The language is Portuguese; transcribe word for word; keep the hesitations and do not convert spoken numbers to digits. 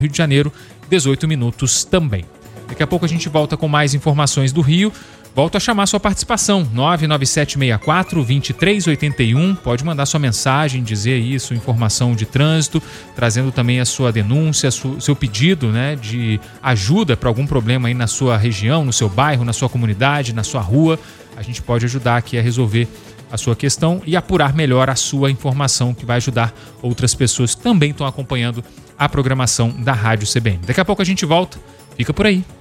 Rio de Janeiro, dezoito minutos também. Daqui a pouco a gente volta com mais informações do Rio. Volto a chamar sua participação, nove nove sete seis quatro, dois três oito um. Pode mandar sua mensagem, dizer isso, informação de trânsito, trazendo também a sua denúncia, su- seu pedido, né, de ajuda para algum problema aí na sua região, no seu bairro, na sua comunidade, na sua rua. A gente pode ajudar aqui a resolver a sua questão e apurar melhor a sua informação, que vai ajudar outras pessoas que também estão acompanhando a programação da Rádio C B N. Daqui a pouco a gente volta. Fica por aí.